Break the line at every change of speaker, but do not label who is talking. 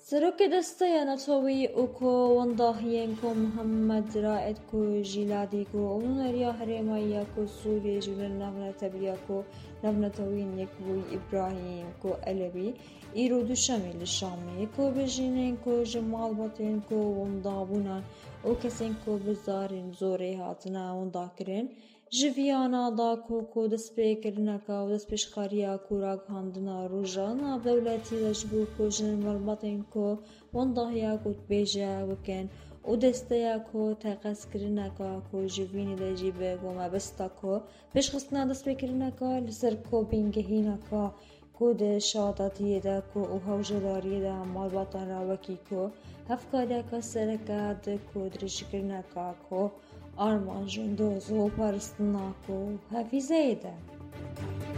سەرۆکە دەستەیە نەتەوەی ئۆکۆ وەنداهیێن کۆ محەممەد رائد کۆ ژیلادی کۆ ئەونەریا هەرێمایە کۆ سووریێ ژونە ناونەتە بیا کۆ نەونەتەوەی یەکبووی ئیبراهیم کۆ ئەلەوی ئیرۆ دووشەمی لە شامەیە کۆ بژینێن کۆ ژماڵ بەتێن کۆ وەندابوونان ئەو کەسێن کۆ بزارین زۆرێ هاتنە وەنداکردن ژڤیانادا کۆ دەستپێکردنەکە و دەستپێشخاریە کوراگهاندنە ڕۆژە ناودەوڵەتی دەشبوو کۆ ژن مەڵبەتێن کۆ وەنداهەیە گوتبێژە بکەن و دەستەیە کۆ تەقەسکردنەکە کۆ ژڤینی دەژی بێ کۆ مەبەستە کۆ پێشخستنە دەستپێکردنەکە لەسەر کۆ بینگەهینەکە کۆ دەشادەتیەدا کۆ ئەو هەوژەداریەدا مەڵبەتەنەوەکی کۆ هەفکاریەکە سەرەکە کۆ درێژکردنەکە کۆ ئارمانژن دۆز و پەرستنە کۆ هەفیزەیەدا